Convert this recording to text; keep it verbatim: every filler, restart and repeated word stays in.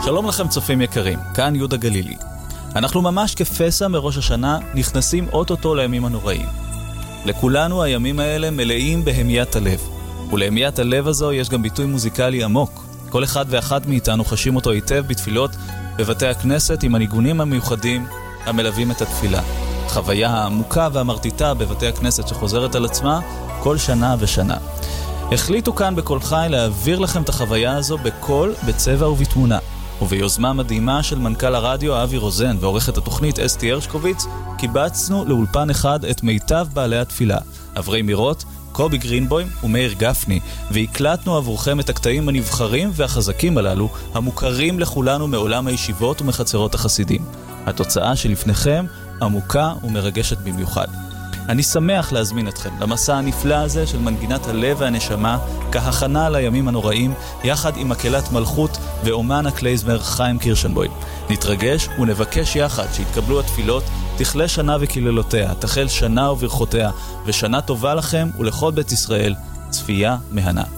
שלום לכם צופים יקרים, כאן יהודה גלילי. אנחנו ממש כפסע מראש השנה נכנסים אוטוטו לימים הנוראים. לכולנו הימים האלה מלאים בהמיית הלב. ולהמיית הלב הזו יש גם ביטוי מוזיקלי עמוק. כל אחד ואחת מאיתנו חשים אותו היטב בתפילות בבתי הכנסת עם הניגונים המיוחדים המלווים את התפילה. חוויה העמוקה והמרטיטה בבתי הכנסת שחוזרת על עצמה כל שנה ושנה. החליטו כאן בכל חי להעביר לכם את החוויה הזו בכל, בצבע ובתמונה. וביוזמה מדהימה של מנכ"ל הרדיו אבי רוזן ועורכת התוכנית אסתי הרשקוביץ, קיבצנו לאולפן אחד את מיטב בעלי התפילה, אברי מירות, קובי גרינבוים ומאיר גפני, והקלטנו עבורכם את הקטעים הנבחרים והחזקים הללו, המוכרים לכולנו מעולם הישיבות ומחצרות החסידים. התוצאה שלפניכם עמוקה ומרגשת במיוחד. אני שמח להזמין אתכם למסע הנפלא הזה של מנגינת הלב והנשמה כהכנה לימים הנוראים, יחד עם מקהלת מלכות ואומן הקלייזמר חיים קירשנבוים. נתרגש ונבקש יחד שיתקבלו התפילות, תכלה שנה וקללותיה, תחל שנה וברכותיה, ושנה טובה לכם ולכל בית ישראל, צפייה מהנה.